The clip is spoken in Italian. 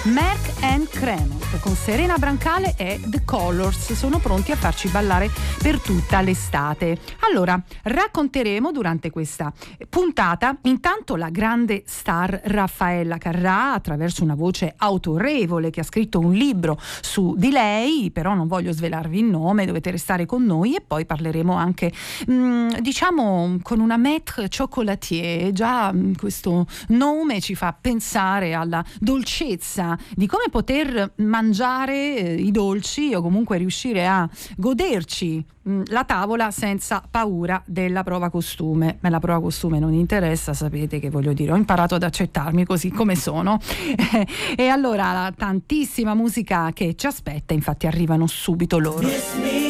Merck and Kremont con Serena Brancale e The Colors sono pronti a farci ballare per tutta l'estate. Allora, racconteremo durante questa puntata intanto la grande star Raffaella Carrà attraverso una voce autorevole che ha scritto un libro su di lei, però non voglio svelarvi il nome, dovete restare con noi, e poi parleremo anche diciamo con una maître chocolatier. Già questo nome ci fa pensare alla dolcezza di come poter mangiare i dolci o comunque riuscire a goderci la tavola senza paura della prova costume. Ma la prova costume non interessa, sapete che voglio dire, ho imparato ad accettarmi così come sono. E allora tantissima musica che ci aspetta, infatti arrivano subito loro.